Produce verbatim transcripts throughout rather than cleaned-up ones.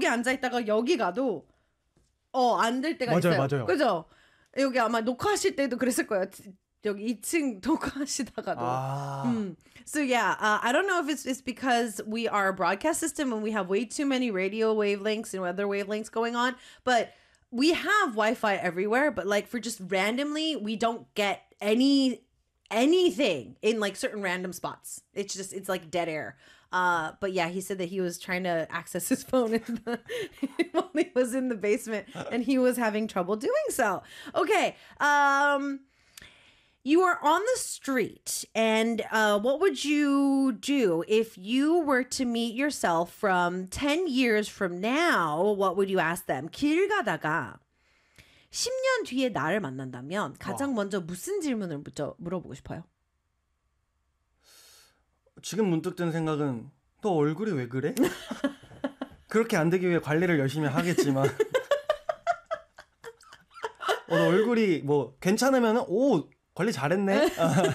여기 앉아있다가 여기 가도 어, 안 될 때가 맞아요, 있어요. 맞아요. 그죠? 여기 아마 녹화하실 때도 그랬을 거예요. 여기 이 층 녹화하시다가도. 아. 음. So yeah, uh, I don't know if it's, it's because we are a broadcast system and we have way too many radio wavelengths and other wavelengths going on, but we have Wi-Fi everywhere, but like for just randomly, we don't get any anything in like certain random spots. It's just, it's like dead air. Uh, but yeah, he said that he was trying to access his phone in the, while he was in the basement and he was having trouble doing so. Okay. Um, you are on the street and uh, what would you do if you were to meet yourself from ten years from now? What would you ask them? 길 가다가 십 년 뒤에 나를 만난다면 가장 먼저 무슨 질문을 묻어, 물어보고 싶어요? 지금 문득 든 생각은 너 얼굴이 왜 그래? 그렇게 안 되기 위해 관리를 열심히 하겠지만 어, 너 얼굴이 뭐 괜찮으면 오 관리 잘했네.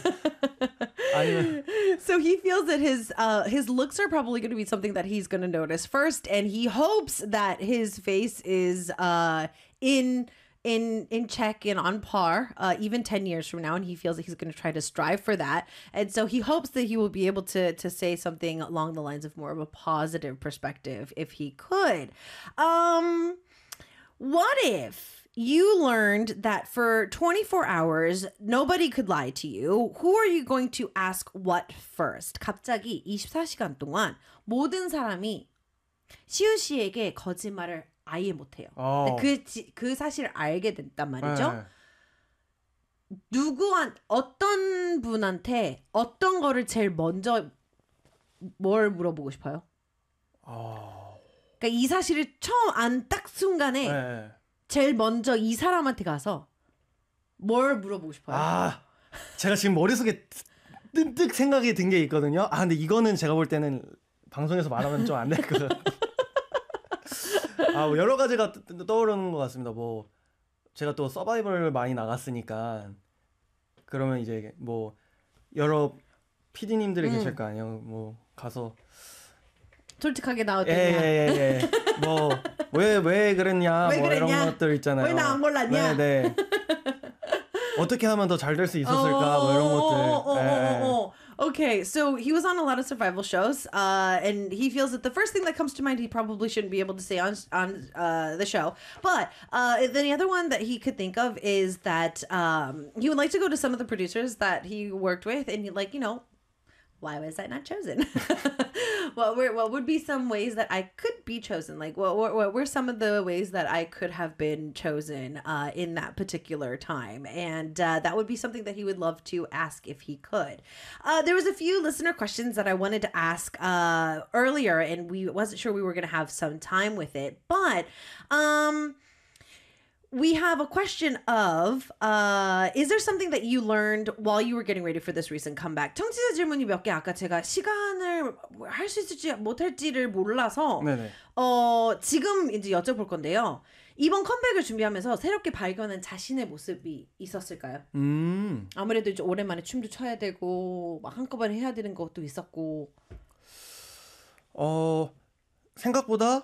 아니면 So he feels that his uh, his looks are probably going to be something that he's going to notice first, and he hopes that his face is uh, in. in in check and on par uh, even ten years from now, and he feels that he's going to try to strive for that, and so he hopes that he will be able to to say something along the lines of more of a positive perspective if he could. Um, what if you learned that for twenty-four hours nobody could lie to you? Who are you going to ask what first? 갑자기 이십사 시간 동안 모든 사람이 시우 씨에게 거짓말을 아예 못해요. 어. 그, 그 사실을 알게 됐단 말이죠. 네. 누구한 어떤 분한테 어떤 거를 제일 먼저 뭘 물어보고 싶어요? 어. 그러니까 이 사실을 처음 안 딱 순간에 네. 제일 먼저 이 사람한테 가서 뭘 물어보고 싶어요? 아, 제가 지금 머릿속에 뜬뜩 생각이 든 게 있거든요. 아, 근데 이거는 제가 볼 때는 방송에서 말하면 좀 안 될 것 같아요. 아, 뭐 여러 가지가 떠오르는 것 같습니다. 뭐 제가 또 서바이벌을 많이 나갔으니까 그러면 이제 뭐 여러 피디님들이 음. 계실 거 아니에요. 뭐 가서 솔직하게 나왔더니 예예예 예, 뭐 왜 왜 그랬냐 왜 뭐 그랬냐? 이런 것들 있잖아요. 왜 나 안 골랐냐? 네네. 어떻게 하면 더 잘 될 수 있었을까 뭐 이런 것들. 예. Okay, so he was on a lot of survival shows, uh, and he feels that the first thing that comes to mind he probably shouldn't be able to say on on uh, the show. But uh, then the other one that he could think of is that um, he would like to go to some of the producers that he worked with, and he like you know, why was I not chosen? what were what would be some ways that I could be chosen? Like what what, what were some of the ways that I could have been chosen uh, in that particular time? And uh, that would be something that he would love to ask if he could. Uh, there was a few listener questions that I wanted to ask uh, earlier, and we wasn't sure we were going to have some time with it, but um. We have a question of, uh, is there something that you learned while you were getting ready for this recent comeback? 청취자 질문이 몇 개 아까 제가 시간을 할 수 있을지 못할지를 몰라서 네네. 어, 지금 이제 여쭤볼 건데요. 이번 컴백을 준비하면서 새롭게 발견한 자신의 모습이 있었을까요? 음. 아무래도 이제 오랜만에 춤도 춰야 되고 막 한꺼번에 해야 되는 것도 있었고. 어, 생각보다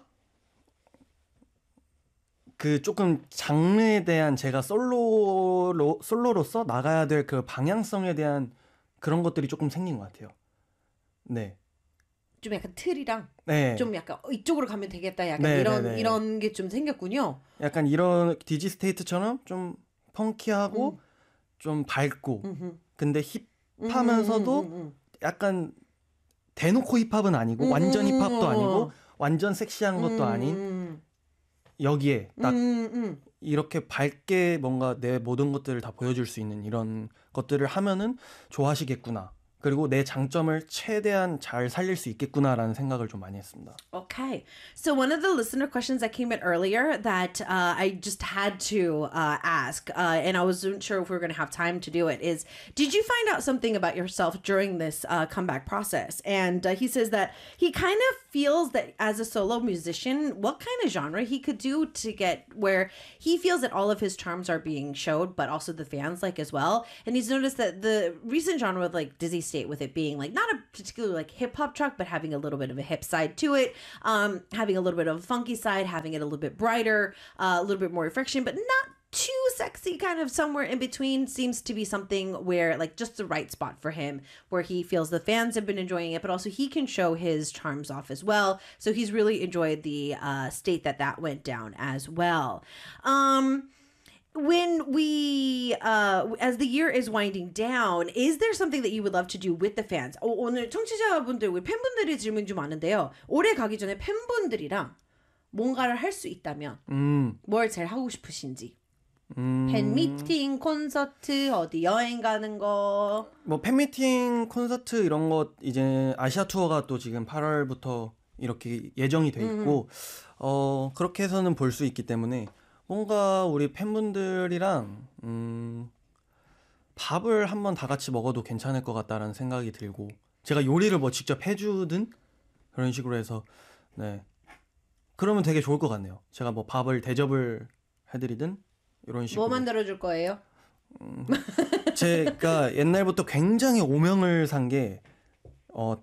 그 조금 장르에 대한 제가 솔로로 솔로로서 나가야 될 그 방향성에 대한 그런 것들이 조금 생긴 것 같아요. 네. 좀 약간 틀이랑 네. 좀 약간 이쪽으로 가면 되겠다 약간 네, 이런 네, 네. 이런 게 좀 생겼군요. 약간 이런 디지 스테이트처럼 좀 펑키하고 음. 좀 밝고 음흠. 근데 힙하면서도 음, 음, 음, 음. 약간 대놓고 힙합은 아니고 음, 완전 음, 힙합도 음, 아니고 음. 완전 섹시한 것도 음, 아닌 음, 여기에 딱 음, 음. 이렇게 밝게 뭔가 내 모든 것들을 다 보여줄 수 있는 이런 것들을 하면은 좋아하시겠구나. 그리고 내 장점을 최대한 잘 살릴 수 있겠구나라는 생각을 좀 많이 했습니다. Okay. So one of the listener questions that came in earlier that uh, I just had to uh, ask, uh, and I wasn't sure if we were going to have time to do it, is did you find out something about yourself during this uh, comeback process? And uh, he says that he kind of feels that as a solo musician, what kind of genre he could do to get where he feels that all of his charms are being showed, but also the fans like as well. And he's noticed that the recent genre with like Dizzy state with it being like not a particularly like hip hop truck, but having a little bit of a hip side to it, um, having a little bit of a funky side, having it a little bit brighter, uh, a little bit more friction, but not too sexy, kind of somewhere in between. Seems to be something where like just the right spot for him, where he feels the fans have been enjoying it, but also he can show his charms off as well. So he's really enjoyed the uh, state that that went down as well. Um, when we, uh, as the year is winding down, is there something that you would love to do with the fans? 오, 오늘 청취자분들, 우리 팬분들이 질문 좀 많은데요. 올해 가기 전에 팬분들이랑 뭔가를 할 수 있다면 음. 뭘 제일 하고 싶으신지. 음. 팬미팅, 콘서트, 어디 여행 가는 거. 뭐 팬미팅, 콘서트 이런 것 이제 아시아 투어가 또 지금 팔월부터 이렇게 예정이 돼 있고 음. 어 그렇게 해서는 볼 수 있기 때문에 뭔가 우리 팬분들이랑 음, 밥을 한번 다 같이 먹어도 괜찮을 것 같다라는 생각이 들고 제가 요리를 뭐 직접 해주든 그런 식으로 해서 네 그러면 되게 좋을 것 같네요. 제가 뭐 밥을 대접을 해드리든 이런 식으로. 뭐 만들어줄 거예요? 음, 제가 옛날부터 굉장히 오명을 산 게 어,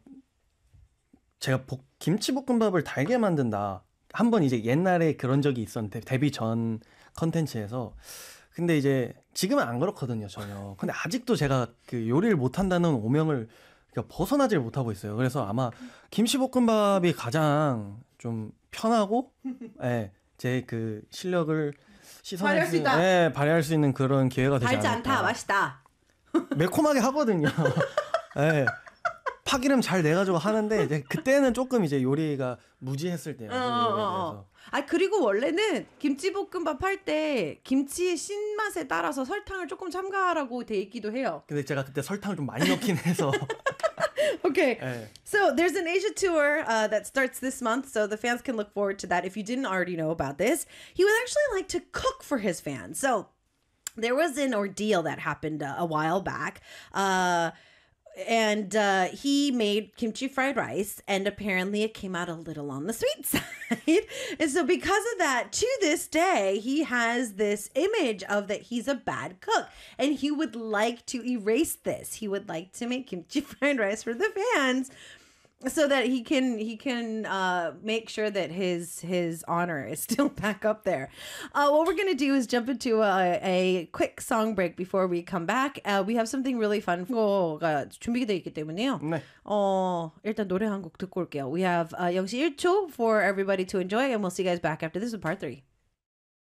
제가 복, 김치볶음밥을 달게 만든다. 한번 이제 옛날에 그런 적이 있었는데 데뷔 전 컨텐츠에서 근데 이제 지금은 안 그렇거든요 전혀. 근데 아직도 제가 그 요리를 못한다는 오명을 그러니까 벗어나질 못하고 있어요. 그래서 아마 김치볶음밥이 가장 좀 편하고 예, 제 그 실력을 발휘할 수 있다. 네, 발휘할 수 있는 그런 기회가 되지 달지 않을까. 않다, 맛있다. 매콤하게 하거든요. 네. 파기름 잘 내가지고 하는데 이제 그때는 조금 이제 요리가 무지했을 때요. 어, 어, 어. 아 그리고 원래는 김치볶음밥 할 때 김치의 신맛에 따라서 설탕을 조금 첨가하라고 돼 있기도 해요. 근데 제가 그때 설탕을 좀 많이 넣긴 해서. Okay, 네. so there's an Asia tour uh, that starts this month, so the fans can look forward to that. If you didn't already know about this, he would actually like to cook for his fans. So there was an ordeal that happened uh, a while back. Uh, And uh, he made kimchi fried rice, and apparently it came out a little on the sweet side. And so because of that, to this day, he has this image of that he's a bad cook. And he would like to erase this. He would like to make kimchi fried rice for the fans so that he can he can uh, make sure that his his honor is still back up there. Uh, what we're gonna do is jump into a, a quick song break before we come back. Uh, we have something really fun. 거가 준비되어 있기 때문에요. 네. 어 일단 노래 한 곡 듣고 올게요. We have uh, 영시 일 초 for everybody to enjoy, and we'll see you guys back after this with part three.